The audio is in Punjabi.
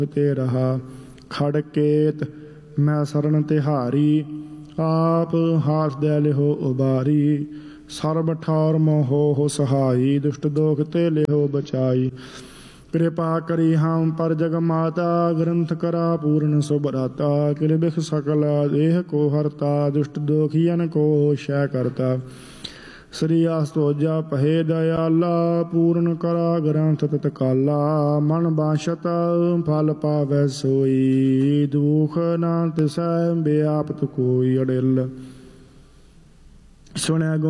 ਤੇ ਰਹਾ। ਖੜਕੇਤ ਮੈਂ ਸਰਨ ਤਿਹਾਰੀ, ਆਪ ਹਾਸ ਦੈ ਲਿਹੋ ਉਬਾਰੀ। ਸਰਬ ਠੌਰ ਮੋਹ ਸਹਾਈ, ਦੁਸ਼ਟ ਦੋਖ ਤੇ ਲਿਹੋ ਬਚਾਈ। ਕਿਰਪਾ ਕਰੀ ਹਮ ਪਰ ਜਗ ਮਾਤਾ, ਗ੍ਰੰਥ ਕਰਾ ਪੂਰਨ ਸੁਭਰਾਤਾ। ਕਿਰਬਿਖ ਸਕਲ ਦੇਹ ਕੋ ਹਰਤਾ, ਦੁਸ਼ਟ ਦੋਖੀਅਨ ਕੋ ਸ਼ੈ ਕਰਤਾ। ਸ੍ਰੀ ਆਸਤੋਜਾ ਪਹਿ ਦਇਆਲਾ, ਪੂਰਨ ਕਰਾ ਗ੍ਰੰਥ ਤਤਕਾਲਾ। ਮਨ ਬਾਸ਼ਤ ਫਲ ਪਾਵੈ ਸੋਈ, ਦੁਖ ਨਾ ਤਿਸੈ ਬਿਆਪਤ ਕੋਈ। ਅੜਿਲ ਸੁਣਿਆ